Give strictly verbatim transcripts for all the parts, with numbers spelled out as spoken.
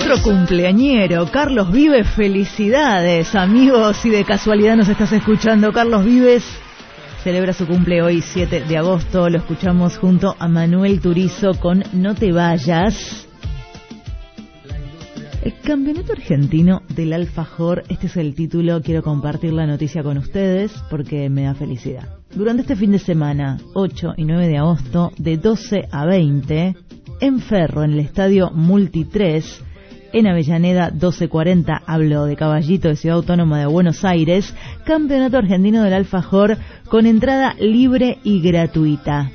Otro cumpleañero, Carlos Vives, felicidades amigos, si de casualidad nos estás escuchando. Carlos Vives celebra su cumple hoy siete de agosto, lo escuchamos junto a Manuel Turizo con No te vayas. El campeonato argentino del alfajor, este es el título, quiero compartir la noticia con ustedes porque me da felicidad. Durante este fin de semana, ocho y nueve de agosto, de doce a veinte, en Ferro, en el estadio Multi tres, en Avellaneda doce cuarenta, hablo de Caballito, de Ciudad Autónoma de Buenos Aires, campeonato argentino del alfajor con entrada libre y gratuita.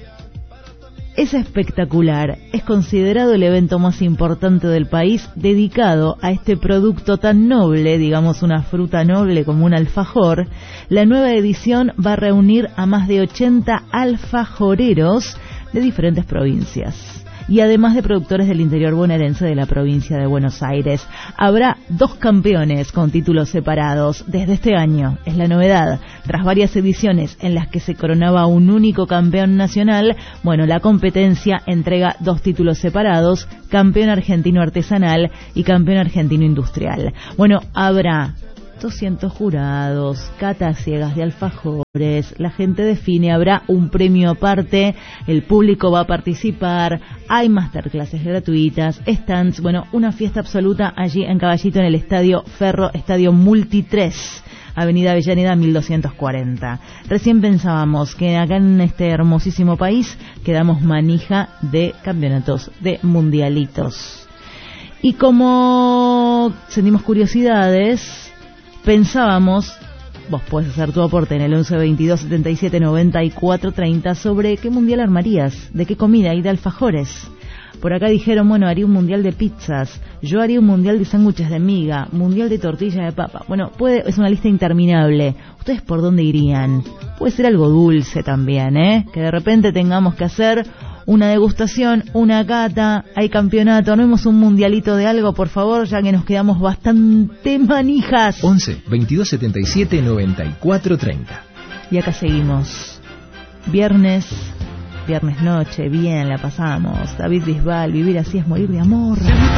Es espectacular, es considerado el evento más importante del país dedicado a este producto tan noble, digamos una fruta noble como un alfajor. La nueva edición va a reunir a más de ochenta alfajoreros de diferentes provincias y además de productores del interior bonaerense de la provincia de Buenos Aires. Habrá dos campeones con títulos separados desde este año, es la novedad. Tras varias ediciones en las que se coronaba un único campeón nacional, bueno, la competencia entrega dos títulos separados, campeón argentino artesanal y campeón argentino industrial. Bueno, habrá doscientos jurados, catas ciegas de alfajores, la gente define, habrá un premio aparte, el público va a participar, hay masterclasses gratuitas, stands, bueno, una fiesta absoluta allí en Caballito, en el estadio Ferro, estadio Multi tres, Avenida Avellaneda mil doscientos cuarenta. Recién pensábamos que acá en este hermosísimo país quedamos manija de campeonatos, de mundialitos. Y como sentimos curiosidades, pensábamos, vos podés hacer tu aporte en el once veintidós setenta y siete noventa y cuatro treinta sobre qué mundial armarías, de qué comida y de alfajores. Por acá dijeron, bueno, haría un mundial de pizzas, yo haría un mundial de sándwiches de miga, mundial de tortilla de papa. Bueno, puede, es una lista interminable. ¿Ustedes por dónde irían? Puede ser algo dulce también, ¿eh? Que de repente tengamos que hacer una degustación, una cata, hay campeonato, armemos un mundialito de algo, por favor, ya que nos quedamos bastante manijas. once veintidós setenta y siete noventa y cuatro treinta. Y acá seguimos. Viernes, viernes noche, bien, la pasamos. David Bisbal, vivir así es morir de amor.